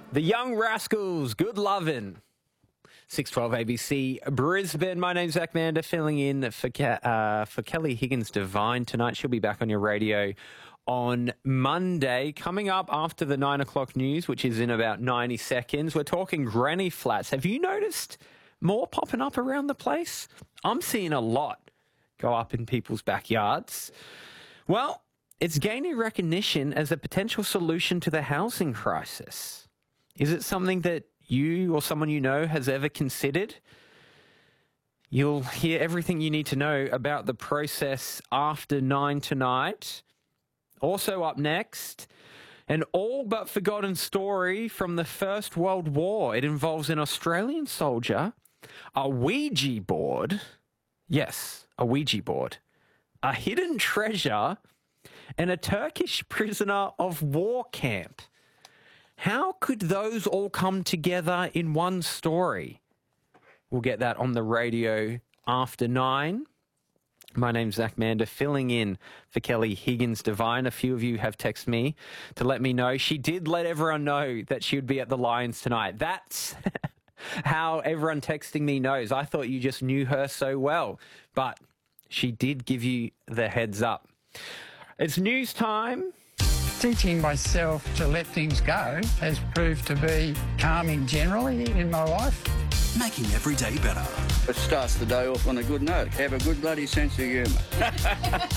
The Young Rascals, Good Lovin'. 612 ABC Brisbane. My name's Zach Mander, filling in for Kelly Higgins Devine tonight. She'll be back on your radio on Monday. Coming up after the 9 o'clock news, which is in about 90 seconds, we're talking granny flats. Have you noticed more popping up around the place? I'm seeing a lot go up in people's backyards. Well, it's gaining recognition as a potential solution to the housing crisis. Is it something that you or someone you know has ever considered? You'll hear everything you need to know about the process after 9 tonight. Also up next, an all but forgotten story from the First World War. It involves an Australian soldier, a Ouija board, yes, a Ouija board, a hidden treasure, and a Turkish prisoner of war camp. How could those all come together in one story? We'll get that on the radio after 9. My name's Zach Mander, filling in for Kelly Higgins Devine. A few of you have texted me to let me know. She did let everyone know that she would be at the Lions tonight. That's how everyone texting me knows. I thought you just knew her so well, but she did give you the heads up. It's news time. Teaching myself to let things go has proved to be calming generally in my life. Making every day better. It starts the day off on a good note. Have a good bloody sense of humour.